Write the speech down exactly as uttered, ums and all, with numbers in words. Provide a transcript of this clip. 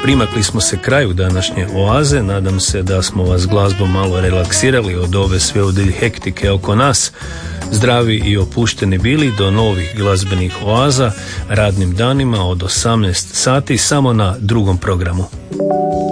primakli smo se kraju današnje oaze. Nadam se da smo vas glazbom malo relaksirali od ove sve udilj hektike oko nas. Zdravi i opušteni bili do novih glazbenih oaza radnim danima od osamnaest sati samo na drugom programu.